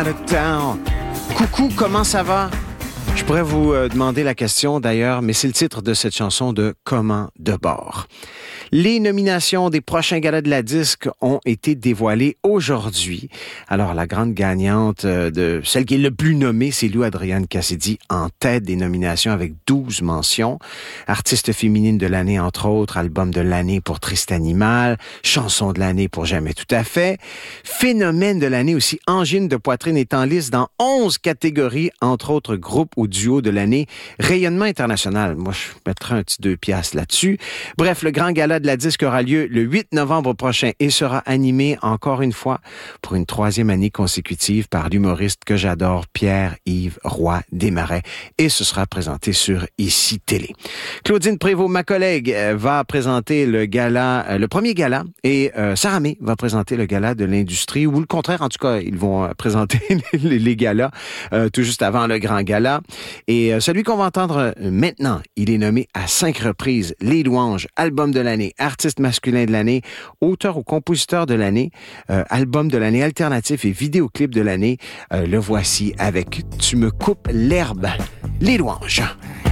of town. Coucou, comment ça va? Je pourrais vous demander la question d'ailleurs, mais c'est le titre de cette chanson de Comment de bord. Les nominations des prochains galas de la disque ont été dévoilées aujourd'hui. Alors, la grande gagnante de celle qui est le plus nommée, c'est Lou Adrienne Cassidy, en tête des nominations avec 12 mentions. Artiste féminine de l'année, entre autres, album de l'année pour Triste Animal, chanson de l'année pour Jamais tout à fait. Phénomène de l'année aussi, Angine de poitrine est en liste dans 11 catégories, entre autres groupe ou duo de l'année. Rayonnement international, moi je mettrais un petit 2 piastres là-dessus. Bref, le grand gala de la disque aura lieu le 8 novembre prochain et sera animé encore une fois pour une 3e année consécutive par l'humoriste que j'adore, Pierre-Yves Roy Desmarais. Et ce sera présenté sur ICI Télé. Claudine Prévost, ma collègue, va présenter le gala, le premier gala, et Sarah May va présenter le gala de l'industrie, ou le contraire, en tout cas, ils vont présenter les galas tout juste avant le grand gala. Et celui qu'on va entendre maintenant, il est nommé à 5 reprises Les Louanges, album de l'année, artiste masculin de l'année, auteur ou compositeur de l'année, album de l'année alternatif et vidéoclip de l'année. Le voici avec Tu me coupes l'herbe, Les Louanges.